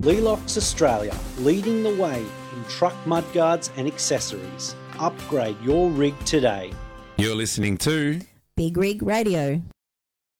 Lelox Australia, leading the way in truck mudguards and accessories. Upgrade your rig today. You're listening to Big Rig Radio.